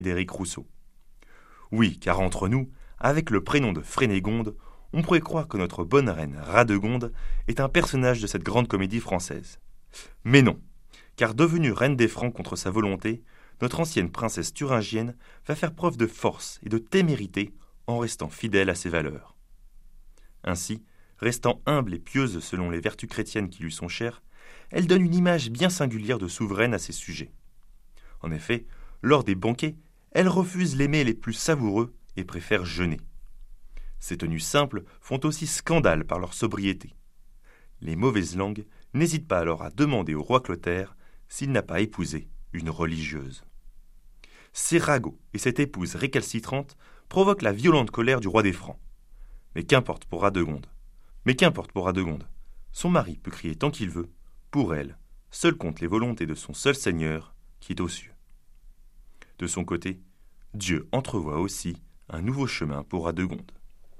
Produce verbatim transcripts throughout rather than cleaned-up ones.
d'Éric Rousseau. Oui, car entre nous, avec le prénom de Frénégonde, on pourrait croire que notre bonne reine Radegonde est un personnage de cette grande comédie française. Mais non, car devenue reine des Francs contre sa volonté, notre ancienne princesse thuringienne va faire preuve de force et de témérité en restant fidèle à ses valeurs. Ainsi, restant humble et pieuse selon les vertus chrétiennes qui lui sont chères, elle donne une image bien singulière de souveraine à ses sujets. En effet, lors des banquets, elle refuse les mets les plus savoureux et préfère jeûner. Ces tenues simples font aussi scandale par leur sobriété. Les mauvaises langues n'hésitent pas alors à demander au roi Clotaire s'il n'a pas épousé une religieuse. Ces ragots et cette épouse récalcitrante provoquent la violente colère du roi des Francs. Mais qu'importe pour Radegonde. Mais qu'importe pour Radegonde. Son mari peut crier tant qu'il veut. Pour elle, seul compte les volontés de son seul Seigneur qui est aux cieux. De son côté, Dieu entrevoit aussi un nouveau chemin pour Radegonde.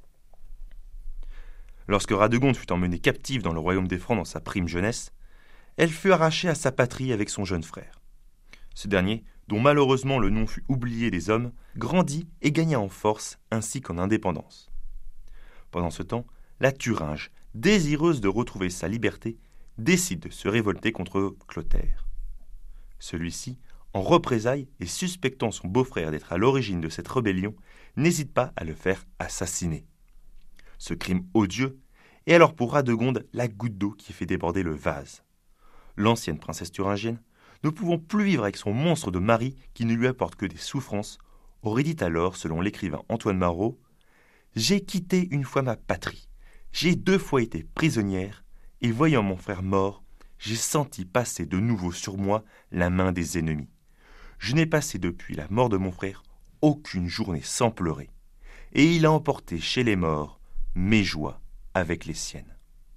Lorsque Radegonde fut emmenée captive dans le royaume des Francs dans sa prime jeunesse, elle fut arrachée à sa patrie avec son jeune frère. Ce dernier, dont malheureusement le nom fut oublié des hommes, grandit et gagna en force ainsi qu'en indépendance. Pendant ce temps, la Thuringe, désireuse de retrouver sa liberté, décide de se révolter contre Clotaire. Celui-ci, en représailles et suspectant son beau-frère d'être à l'origine de cette rébellion, n'hésite pas à le faire assassiner. Ce crime odieux est alors pour Radegonde la goutte d'eau qui fait déborder le vase. L'ancienne princesse thuringienne, ne pouvant plus vivre avec son monstre de mari qui ne lui apporte que des souffrances, aurait dit alors, selon l'écrivain Antoine Marot, « J'ai quitté une fois ma patrie, j'ai deux fois été prisonnière, et voyant mon frère mort, j'ai senti passer de nouveau sur moi la main des ennemis. Je n'ai passé depuis la mort de mon frère aucune journée sans pleurer, et il a emporté chez les morts mes joies avec les siennes. »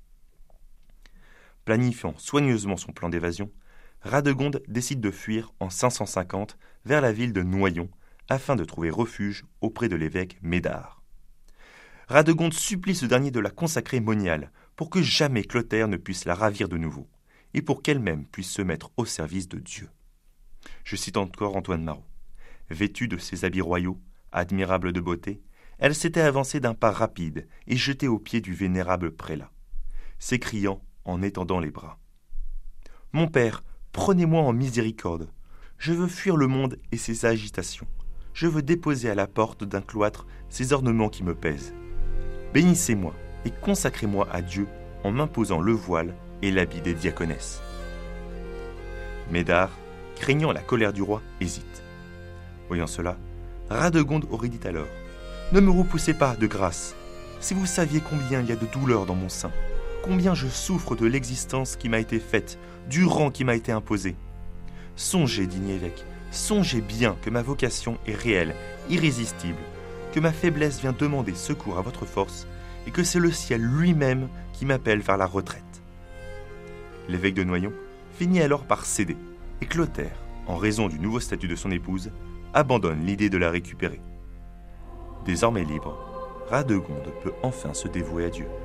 Planifiant soigneusement son plan d'évasion, Radegonde décide de fuir en cinq cent cinquante vers la ville de Noyon afin de trouver refuge auprès de l'évêque Médard. Radegonde supplie ce dernier de la consacrer moniale pour que jamais Clotaire ne puisse la ravir de nouveau et pour qu'elle-même puisse se mettre au service de Dieu. Je cite encore Antoine Marot. Vêtue de ses habits royaux, admirable de beauté, elle s'était avancée d'un pas rapide et jetée aux pieds du vénérable prélat, s'écriant en étendant les bras. « Mon père, prenez-moi en miséricorde. Je veux fuir le monde et ses agitations. Je veux déposer à la porte d'un cloître ces ornements qui me pèsent. Bénissez-moi et consacrez-moi à Dieu en m'imposant le voile et l'habit des diaconesses. » Médard, craignant la colère du roi, hésite. Voyant cela, Radegonde aurait dit alors « Ne me repoussez pas, de grâce. Si vous saviez combien il y a de douleur dans mon sein, combien je souffre de l'existence qui m'a été faite, du rang qui m'a été imposé. Songez, digne évêque, songez bien que ma vocation est réelle, irrésistible, que ma faiblesse vient demander secours à votre force et que c'est le ciel lui-même qui m'appelle vers la retraite. » L'évêque de Noyon finit alors par céder et Clotaire, en raison du nouveau statut de son épouse, abandonne l'idée de la récupérer. Désormais libre, Radegonde peut enfin se dévouer à Dieu.